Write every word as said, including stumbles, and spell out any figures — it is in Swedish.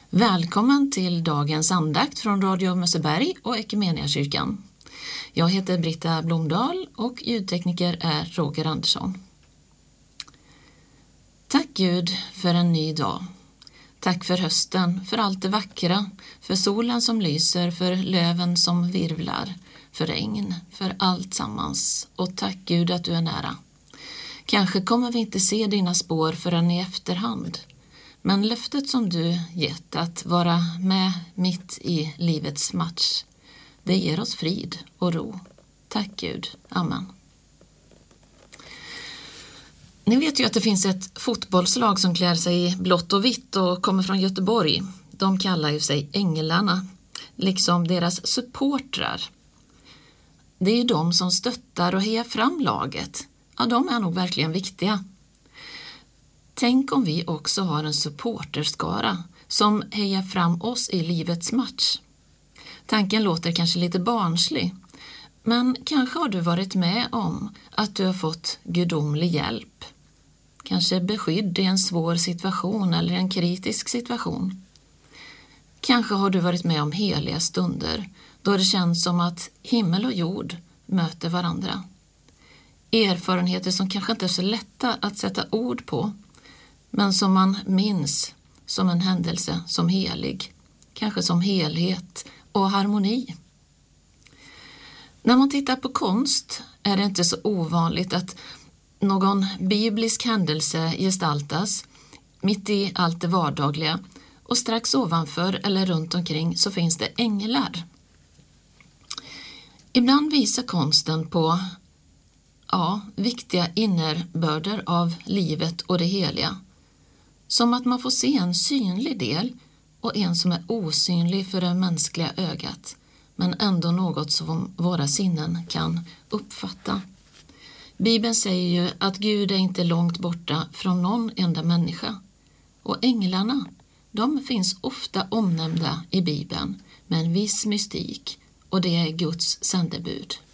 Välkommen till dagens andakt från Radio Mösseberg och Ekumeniakyrkan. Jag heter Britta Blomdahl och ljudtekniker är Roger Andersson. Tack Gud för en ny dag. Tack för hösten, för allt det vackra, för solen som lyser, för löven som virvlar, för regn, för allt sammans. Och tack Gud att du är nära. Kanske kommer vi inte se dina spår förrän i efterhand. Men löftet som du gett att vara med mitt i livets match, det ger oss frid och ro. Tack Gud. Amen. Ni vet ju att det finns ett fotbollslag som klär sig i blått och vitt och kommer från Göteborg. De kallar ju sig Änglarna, liksom deras supportrar. Det är ju de som stöttar och hejar fram laget. Ja, de är nog verkligen viktiga. Tänk om vi också har en supporterskara som hejar fram oss i livets match. Tanken låter kanske lite barnslig, men kanske har du varit med om att du har fått gudomlig hjälp. Kanske beskydd i en svår situation eller en kritisk situation. Kanske har du varit med om heliga stunder då det känns som att himmel och jord möter varandra. Erfarenheter som kanske inte är så lätta att sätta ord på, men som man minns som en händelse som helig, kanske som helhet och harmoni. När man tittar på konst är det inte så ovanligt att någon biblisk händelse gestaltas mitt i allt det vardagliga och strax ovanför eller runt omkring så finns det änglar. Ibland visar konsten på ja, viktiga innerbörder av livet och det heliga. Som att man får se en synlig del och en som är osynlig för det mänskliga ögat, men ändå något som våra sinnen kan uppfatta. Bibeln säger ju att Gud är inte långt borta från någon enda människa. Och änglarna, de finns ofta omnämnda i Bibeln med en viss mystik, och det är Guds sändebud.